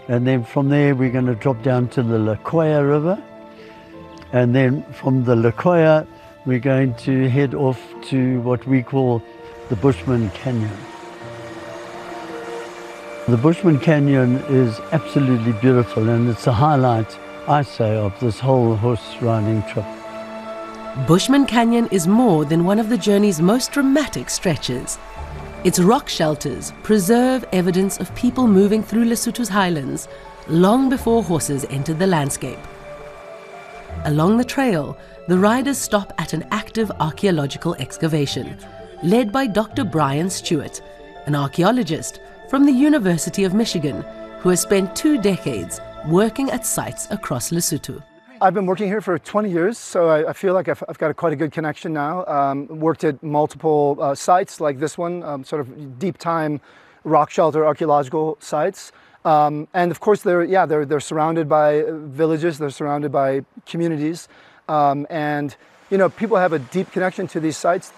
And then from there, we're going to drop down to the Lokoya River. And then from the Lokoya, we're going to head off to what we call the Bushman Canyon. The Bushman Canyon is absolutely beautiful, and it's a highlight, I say, of this whole horse riding trip. Bushman Canyon is more than one of the journey's most dramatic stretches. Its rock shelters preserve evidence of people moving through Lesotho's highlands long before horses entered the landscape. Along the trail, the riders stop at an active archaeological excavation, led by Dr. Brian Stewart, an archaeologist from the University of Michigan, who has spent 2 decades working at sites across Lesotho. I've been working here for 20 years, so I feel like I've got quite a good connection now. Worked at multiple sites like this one, sort of deep time rock shelter archaeological sites. And of course, they're surrounded by villages, they're surrounded by communities. And, you know, people have a deep connection to these sites.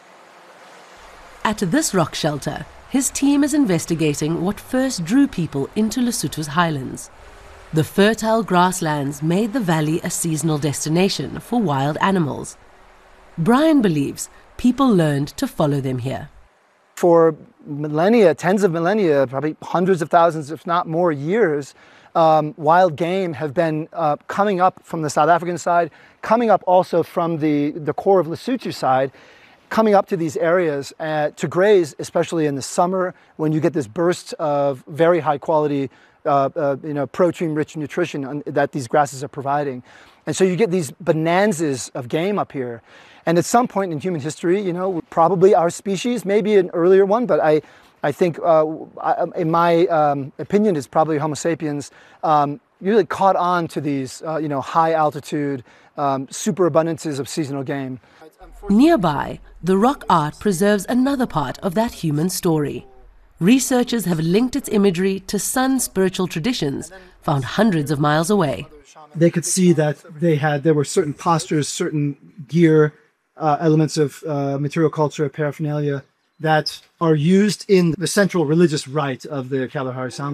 At this rock shelter, his team is investigating what first drew people into Lesotho's highlands. The fertile grasslands made the valley a seasonal destination for wild animals. Brian believes people learned to follow them here. For millennia, tens of millennia, probably hundreds of thousands, if not more years, wild game have been coming up from the South African side, coming up also from the core of Lesotho side, coming up to these areas to graze, especially in the summer when you get this burst of very high quality protein-rich nutrition that these grasses are providing. And so you get these bonanzas of game up here. And at some point in human history, you know, probably our species, maybe an earlier one, but I think, in my opinion, it's probably Homo sapiens, really caught on to these, high altitude, superabundances of seasonal game. Nearby, the rock art preserves another part of that human story. Researchers have linked its imagery to San spiritual traditions found hundreds of miles away. They could see that there were certain postures, certain gear, elements of material culture, paraphernalia that are used in the central religious rite of the Kalahari Sam.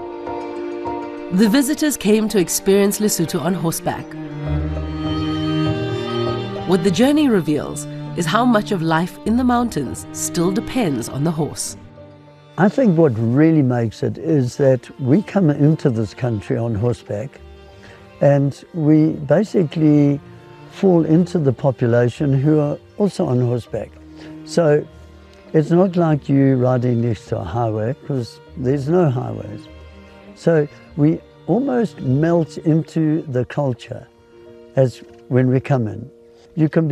The visitors came to experience Lesotho on horseback. What the journey reveals is how much of life in the mountains still depends on the horse. I think what really makes it is that we come into this country on horseback, and we basically fall into the population who are also on horseback. So it's not like you riding next to a highway, because there's no highways. So we almost melt into the culture as when we come in. You can be